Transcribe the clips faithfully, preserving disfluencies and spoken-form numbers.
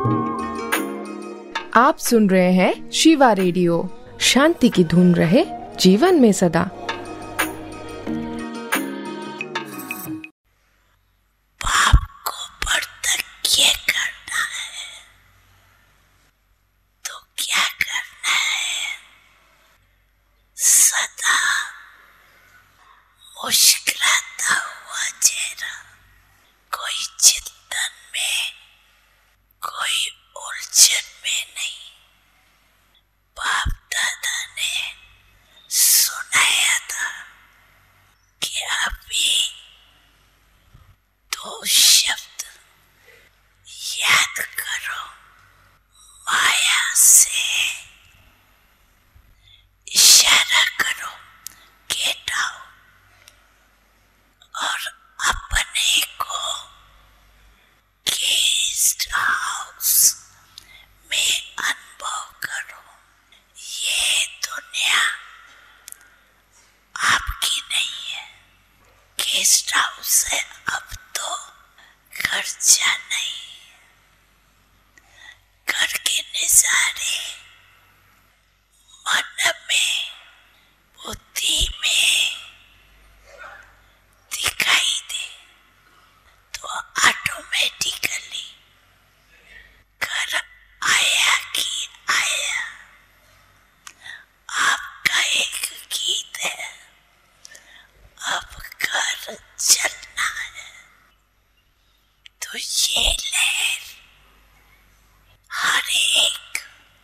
आप सुन रहे हैं शिवा रेडियो। शांति की धुन रहे जीवन में सदा। पाप को परित्याग करना है तो क्या करना है? सदा मुस्कुराता हुआ चेहरा, कोई चिंतन में, कोई उलझन में नहीं। बाप दादा ने सुनाया था कि अभी दो शब्द याद करो, माया से इशारा करो, गेट आओ, और अपने को गेस्ट हाउस में अनुभव करो। ये दुनिया आपकी नहीं है, गेस्ट हाउस है अब तो, खर्चा नहीं। घर के नजारे मन में, बुद्धि में दिखाई दे तो ऑटोमेटिकली घर आया कि आया। आपका एक गीत है, अब घर चलना है। तो ये लहर हर एक,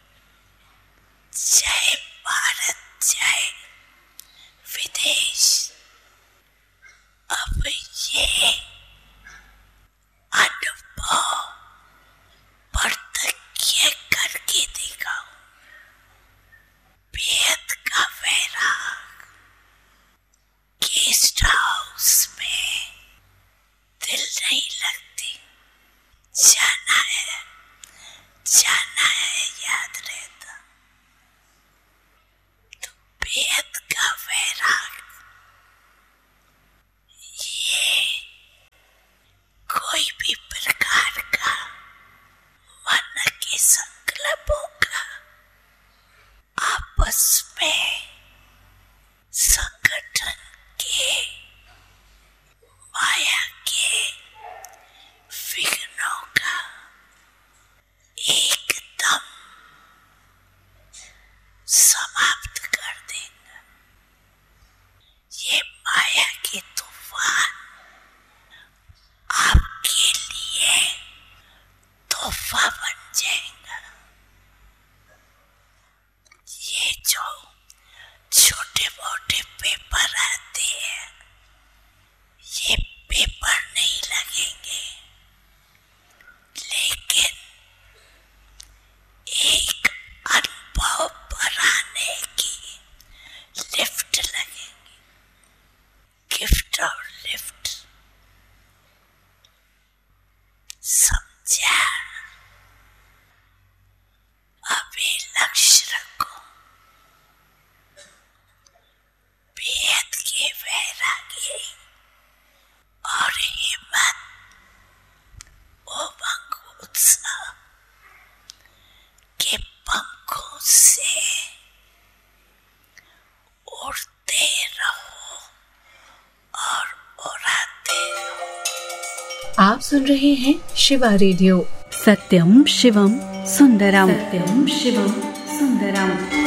चाहे भारत चाहे विदेश, अब ये अनुभव प्रत्यक्ष करके दिखाओ। बेहद का वैराग, गेस्ट हाउस में दिल नहीं लगती। जाना है, जाना है, याद रहता। तो बेहद का वैराग, ये कोई भी प्रकार का मन के संकल्पों का आपस में संगठन के, माया के विघ्नों का एकदम समाप्त कर देगा। ये माया के तूफान आपके लिए तोहफा बन जाएगा। ये जो छोटे मोटे पेपर आते हैं, ये पेपर नहीं लगेंगे, लेकिन एक अनुभव बढ़ाने की लिफ्ट लगेंगी। गिफ्ट और लिफ्ट, समझा? अभी लक्ष्य रखो, बेहद के वैरागी और हिम्मत, उमंग उत्साह के पंखों से उड़ते रहो और उड़ाते रहो। आप सुन रहे हैं शिवा रेडियो। सत्यम शिवम सुंदरम, सत्यम शिवम सुंदरम।